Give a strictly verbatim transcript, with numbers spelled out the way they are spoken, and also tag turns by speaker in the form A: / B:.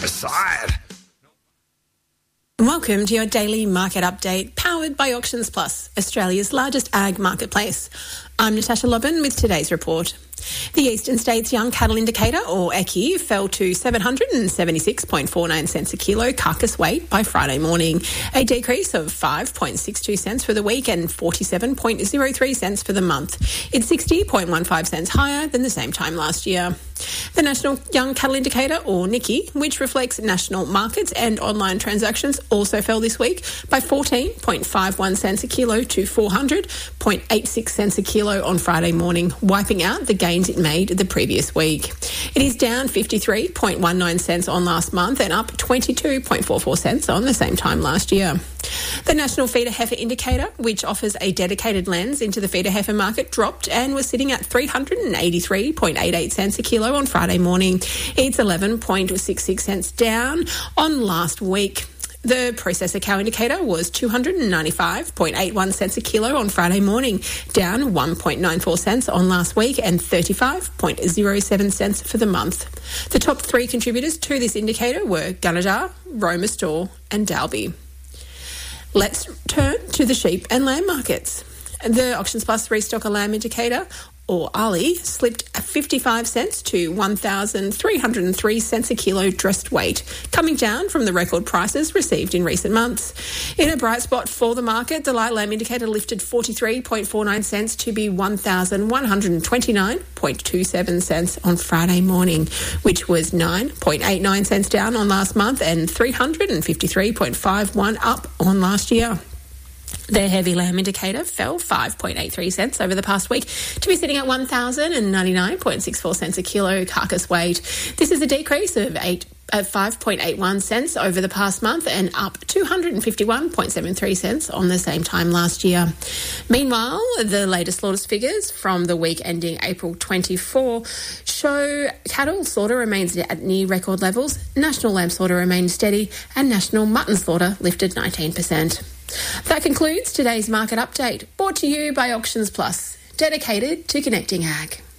A: aside.
B: Welcome to your daily market update, powered by Auctions Plus, Australia's largest ag marketplace. I'm Natasha Lobban with today's report. The Eastern States Young Cattle Indicator, or E C I, fell to seven hundred seventy-six point four nine cents a kilo carcass weight by Friday morning, a decrease of five point six two cents for the week and forty-seven point zero three cents for the month. It's sixty point one five cents higher than the same time last year. The National Young Cattle Indicator, or N I C I, which reflects national markets and online transactions, also fell this week by fourteen point five one cents a kilo to four hundred point eight six cents a kilo on Friday morning, wiping out the gains it made the previous week. It is down fifty-three point one nine cents on last month and up twenty-two point four four cents on the same time last year. The National Feeder Heifer Indicator, which offers a dedicated lens into the feeder heifer market, dropped and was sitting at three hundred eighty-three point eight eight cents a kilo on Friday morning. It's eleven point six six cents down on last week. The Processor Cow Indicator was two hundred ninety-five point eight one cents a kilo on Friday morning, down one point nine four cents on last week and thirty-five point zero seven cents for the month. The top three contributors to this indicator were Gunnedah, Roma Store and Dalby. Let's turn to the sheep and lamb markets. The Auctions Plus Restocker Lamb Indicator, or A L I, slipped fifty-five cents to one thousand three hundred three cents a kilo dressed weight, coming down from the record prices received in recent months. In a bright spot for the market, the light lamb indicator lifted forty-three point four nine cents to be one thousand one hundred twenty-nine point two seven cents on Friday morning, which was nine point eight nine cents down on last month and three hundred fifty-three point five one up on last year. The heavy lamb indicator fell five point eight three cents over the past week to be sitting at one thousand ninety-nine point six four cents a kilo carcass weight. This is a decrease of eight at five point eight one cents over the past month and up two hundred fifty-one point seven three cents on the same time last year. Meanwhile, the latest slaughters figures from the week ending April twenty-fourth show cattle slaughter remains at near record levels, national lamb slaughter remained steady, and national mutton slaughter lifted nineteen percent. That concludes today's market update, brought to you by Auctions Plus, dedicated to connecting ag.